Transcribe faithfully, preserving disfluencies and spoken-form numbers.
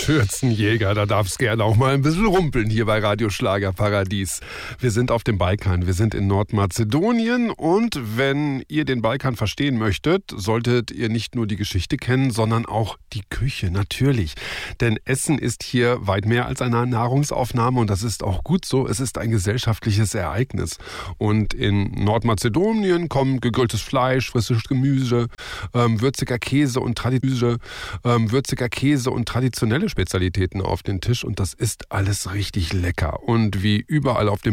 Schürzenjäger, da darf es gerne auch mal ein bisschen rumpeln hier bei Radio Schlagerparadies. Wir sind auf dem Balkan, wir sind in Nordmazedonien und wenn ihr den Balkan verstehen möchtet, solltet ihr nicht nur die Geschichte kennen, sondern auch die Küche, natürlich. Denn Essen ist hier weit mehr als eine Nahrungsaufnahme und das ist auch gut so. Es ist ein gesellschaftliches Ereignis. Und in Nordmazedonien kommen gegrilltes Fleisch, frisches Gemüse, ähm, würziger Käse und traditionelle, ähm, würziger Käse und traditionelle Spezialitäten auf den Tisch und das ist alles richtig lecker. Und wie überall auf dem